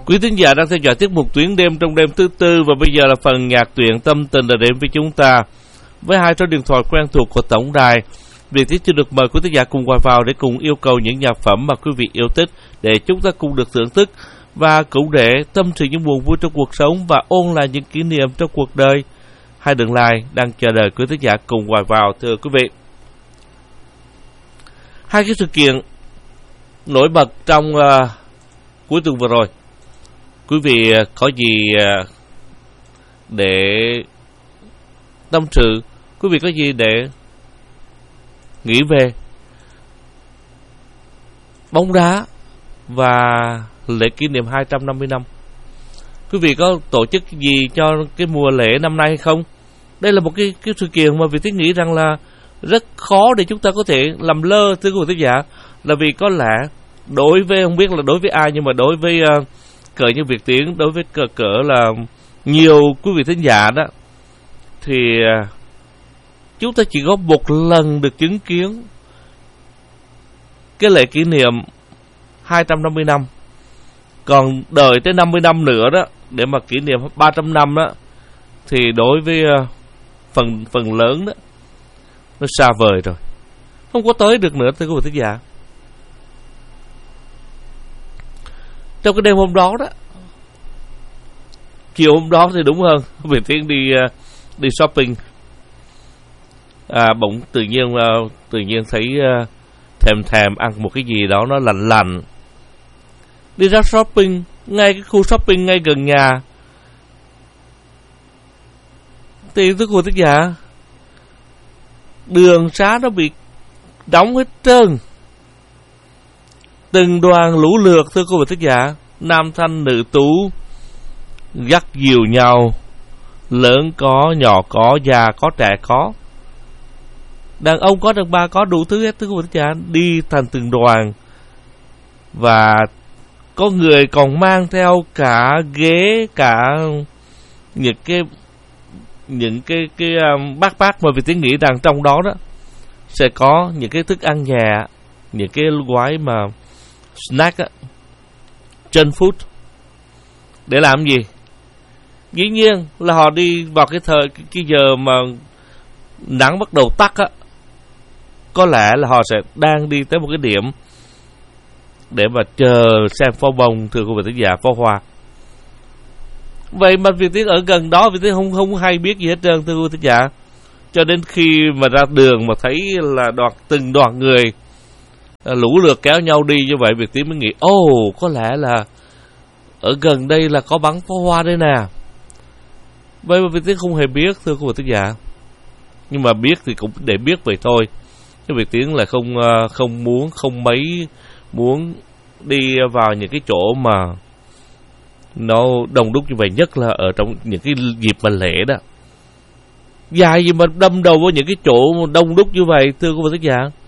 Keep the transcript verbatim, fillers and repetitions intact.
Quý thính giả đang theo dõi tiết mục Tuyến Đêm trong đêm thứ tư, và bây giờ là phần nhạc truyện tâm tình đã đến với chúng ta với hai số điện thoại quen thuộc của tổng đài. Việc tiếp xin được mời quý thính giả cùng gọi vào để cùng yêu cầu những nhạc phẩm mà quý vị yêu thích để chúng ta cùng được thưởng thức, và cũng để tâm sự những buồn vui trong cuộc sống và ôn lại những kỷ niệm trong cuộc đời. Hai đường line đang chờ đợi quý thính giả cùng gọi vào, thưa quý vị. Hai cái sự kiện nổi bật trong uh, cuối tuần vừa rồi, quý vị có gì để tâm sự, quý vị có gì để nghĩ về bóng đá và lễ kỷ niệm hai trăm năm mươi năm? Quý vị có tổ chức gì cho cái mùa lễ năm nay hay không? Đây là một cái, cái sự kiện mà Việt Tiến nghĩ rằng là rất khó để chúng ta có thể làm lơ, thưa quý vị thính giả. Là vì có lẽ đối với, không biết là đối với ai, nhưng mà đối với uh, cỡ như Việt Tiến, đối với cỡ cỡ là nhiều quý vị thính giả đó, thì uh, chúng ta chỉ có một lần được chứng kiến cái lễ kỷ niệm hai trăm năm mươi năm. Còn đợi tới năm mươi năm nữa đó để mà kỷ niệm ba trăm năm đó, thì đối với uh, phần phần lớn đó nó xa vời rồi, không có tới được nữa, thưa quý vị thính giả. Trong cái đêm hôm đó đó, chiều hôm đó thì đúng hơn, Việt Tiến đi uh, đi shopping, à, bỗng tự nhiên uh, tự nhiên thấy uh, thèm thèm ăn một cái gì đó nó lạnh lạnh. Đi ra shopping, ngay cái khu shopping ngay gần nhà, thì thưa quý vị thính giả, đường xá nó bị đóng hết trơn. Từng đoàn lũ lượt, thưa quý vị thính giả, nam thanh nữ tú dắt dìu nhau, lớn có, nhỏ có, già có, trẻ có, đàn ông có, đàn bà có, đủ thứ hết, thưa quý vị thính giả, đi thành từng đoàn. Và có người còn mang theo cả ghế, cả những cái những cái cái um, bát bát mà Việt Tiến nghĩ rằng trong đó đó sẽ có những cái thức ăn nhẹ, những cái gói mà snack á, junk food. Để làm gì? Dĩ nhiên là họ đi vào cái thời cái, cái giờ mà nắng bắt đầu tắt á, có lẽ là họ sẽ đang đi tới một cái điểm để mà chờ xem pháo bông, thưa quý vị thính giả, pháo hoa. Vậy mà Việt Tiến ở gần đó, Việt Tiến không không hay biết gì hết trơn, thưa quý vị thính giả. Cho đến khi mà ra đường mà thấy là đoàn từng đoàn người lũ lượt kéo nhau đi như vậy, Việt Tiến mới nghĩ, ồ, oh, có lẽ là ở gần đây là có bắn pháo hoa đây nè. Vậy mà Việt Tiến không hề biết, thưa quý vị thính giả. Nhưng mà biết thì cũng để biết vậy thôi. Chứ Việt Tiến là không không muốn, không mấy muốn đi vào những cái chỗ mà nó đông đúc như vậy, nhất là ở trong những cái dịp mà lễ đó. Dài gì mà đâm đầu vào những cái chỗ đông đúc như vậy, thưa quý vị thính giả.